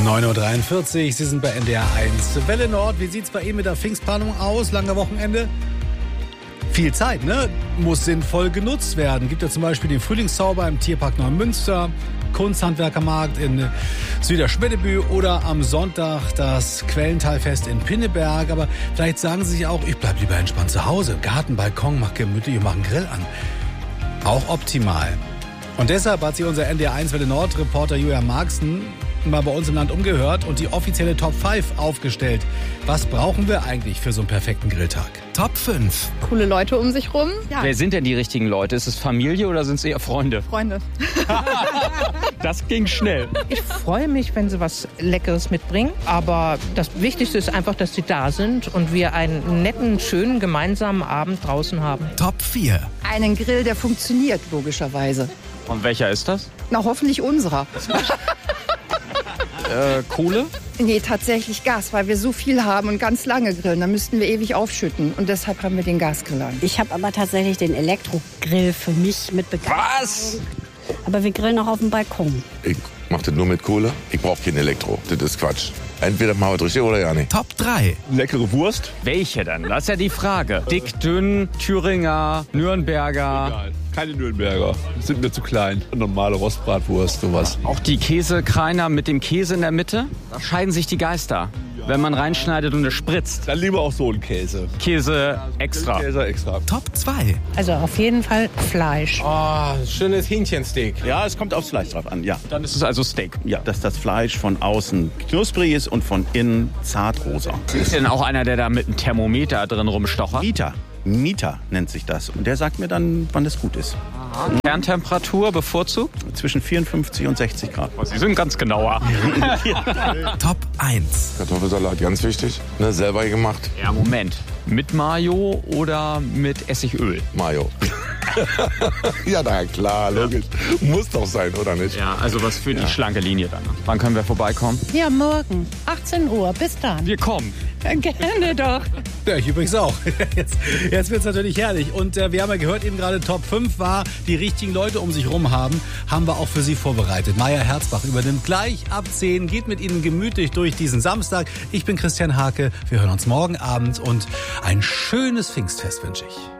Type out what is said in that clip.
9.43 Uhr, Sie sind bei NDR 1. Welle Nord, wie sieht es bei Ihnen mit der Pfingstplanung aus? Lange Wochenende? Viel Zeit, ne? Muss sinnvoll genutzt werden. Gibt ja zum Beispiel den Frühlingszauber im Tierpark Neumünster, Kunsthandwerkermarkt in Süderschmettebü oder am Sonntag das Quellentalfest in Pinneberg. Aber vielleicht sagen Sie sich auch, ich bleib lieber entspannt zu Hause. Garten, Balkon, mach gemütlich und mach einen Grill an. Auch optimal. Und deshalb hat sich unser NDR 1 Welle Nord Reporter Julian Marxen mal bei uns im Land umgehört und die offizielle Top 5 aufgestellt. Was brauchen wir eigentlich für so einen perfekten Grilltag? Top 5. Coole Leute um sich rum. Ja. Wer sind denn die richtigen Leute? Ist es Familie oder sind es eher Freunde? Freunde. Das ging schnell. Ich freue mich, wenn sie was Leckeres mitbringen. Aber das Wichtigste ist einfach, dass sie da sind und wir einen netten, schönen gemeinsamen Abend draußen haben. Top 4. Einen Grill, der funktioniert, logischerweise. Und welcher ist das? Na, hoffentlich unserer. Kohle? Nee, tatsächlich Gas, weil wir so viel haben und ganz lange grillen. Da müssten wir ewig aufschütten. Und deshalb haben wir den Gasgrill an. Ich habe aber tatsächlich den Elektrogrill für mich mit Begeisterung. Was? Aber wir grillen auch auf dem Balkon. Ich mache das nur mit Kohle. Ich brauche kein Elektro. Das ist Quatsch. Entweder machen wir es richtig oder ja nicht. Top 3. Leckere Wurst? Welche denn? Das ist ja die Frage. Dick, dünn, Thüringer, Nürnberger. Egal. Keine Nürnberger. Sind mir zu klein. Normale Rostbratwurst, sowas. Auch die Käsekreiner mit dem Käse in der Mitte. Da scheiden sich die Geister. Wenn man reinschneidet und es spritzt. Dann lieber auch so ein Käse. Käse extra. Käse extra. Top 2. Also auf jeden Fall Fleisch. Oh, schönes Hähnchensteak. Ja, es kommt aufs Fleisch drauf an, ja. Dann ist es also Steak. Ja, dass das Fleisch von außen knusprig ist und von innen zartrosa. Ist denn auch einer, der da mit einem Thermometer drin rumstochert? Mieter nennt sich das. Und der sagt mir dann, wann es gut ist. Kerntemperatur bevorzugt? Zwischen 54 und 60 Grad. Oh, Sie sind ganz genauer. Top 1. Kartoffelsalat, ganz wichtig. Ne, selber gemacht. Ja, Moment. Mit Mayo oder mit Essigöl? Mayo. Ja, na klar, logisch. Muss doch sein, oder nicht? Ja, also was für die schlanke Linie dann. Wann können wir vorbeikommen? Ja, morgen. 18 Uhr. Bis dann. Wir kommen. Gerne doch. Ja, ich übrigens auch. Jetzt wird es natürlich herrlich. Und wir haben ja gehört, eben gerade Top 5 war, die richtigen Leute um sich rum haben wir auch für Sie vorbereitet. Maja Herzbach übernimmt gleich ab 10, geht mit Ihnen gemütlich durch diesen Samstag. Ich bin Christian Hake. Wir hören uns morgen Abend und ein schönes Pfingstfest wünsche ich.